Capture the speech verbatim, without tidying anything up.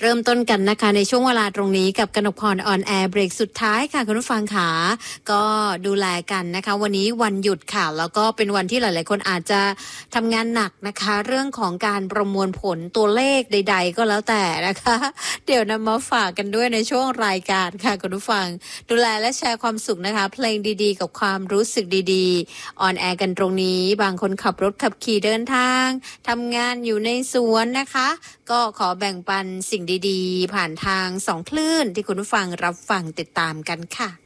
เริ่มต้นกันนะคะในช่วงเวลาตรงนี้กับกนกพรออนแอร์เบรกสุดท้ายค่ะคุณผู้ฟังค่ะก็ดูแลกันนะคะวันนี้วันหยุดค่ะแล้วก็เป็นวันที่หลายๆคนอาจจะทำงานหนักนะคะเรื่องของการประมวลผลตัวเลขใดๆก็แล้วแต่นะคะเดี๋ยวนำมาฝากกันด้วยในช่วงรายการค่ะคุณผู้ฟังดูแลและแชร์ความสุขนะคะเพลงดีๆกับความรู้สึกดีๆออนแอร์กันตรงนี้บางคนขับรถขับขี่เดินทางทำงานอยู่ในสวนนะคะก็ขอแบ่งปันสิ่งดีๆผ่านทางสองคลื่นที่คุณผู้ฟังรับฟังติดตามกันค่ะ